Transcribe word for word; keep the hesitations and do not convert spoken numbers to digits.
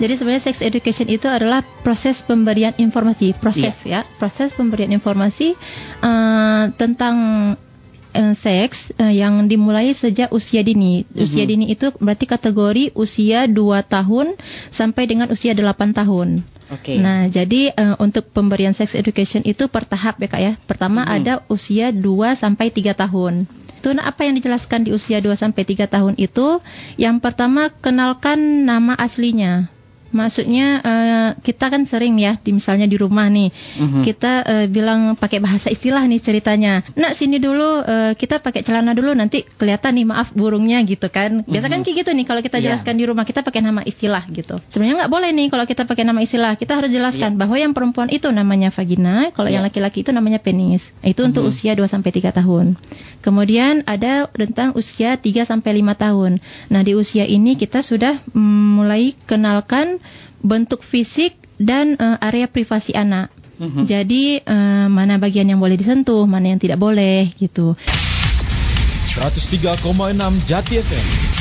Jadi sebenarnya sex education itu adalah proses pemberian informasi, proses yeah. ya, proses pemberian informasi uh, tentang uh, seks uh, yang dimulai sejak usia dini. Mm-hmm. Usia dini itu berarti kategori usia dua tahun sampai dengan usia delapan tahun. Okay. Nah, jadi uh, untuk pemberian sex education itu per tahap ya Kak ya. Pertama mm-hmm. ada usia dua sampai tiga tahun. Itu nah, apa yang dijelaskan di usia dua sampai tiga tahun itu? Yang pertama, kenalkan nama aslinya. Maksudnya uh, kita kan sering ya, di, misalnya di rumah nih, uh-huh. kita uh, bilang pakai bahasa istilah nih ceritanya. Nak sini dulu, uh, kita pakai celana dulu, nanti kelihatan nih maaf burungnya gitu kan. Biasa uh-huh. kan kayak gitu nih kalau kita jelaskan yeah. di rumah, kita pakai nama istilah gitu. Sebenarnya nggak boleh nih kalau kita pakai nama istilah. Kita harus jelaskan yeah. bahwa yang perempuan itu namanya vagina, kalau yeah. yang laki-laki itu namanya penis. Itu uh-huh. untuk usia dua sampai tiga tahun. Kemudian ada tentang usia tiga sampai lima tahun. Nah, di usia ini kita sudah mm, mulai kenalkan bentuk fisik dan uh, area privasi anak. Mm-hmm. Jadi uh, mana bagian yang boleh disentuh, mana yang tidak boleh gitu. seratus tiga koma enam Jati F M